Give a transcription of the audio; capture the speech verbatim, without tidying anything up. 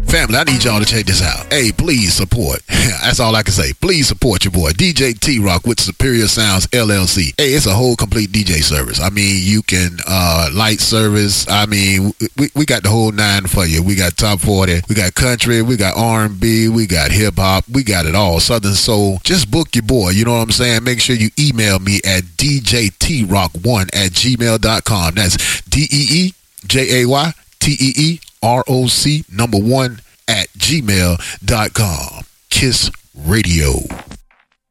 Family, I need y'all to check this out. Hey, please support. That's all I can say. Please support your boy, D J T-Rock with Superior Sounds L L C. Hey, it's a whole complete D J service. I mean, you can uh, light service. I mean, we, we got the whole nine for you. We got top forty. We got country. We got R and B. We got hip-hop. We got it all. Southern soul. Just book your boy. You know what I'm saying? Make sure you email me at d j t rock one at gmail dot com. That's D E E J A Y T E E R O C number one at gmail dot com. Kiss Radio.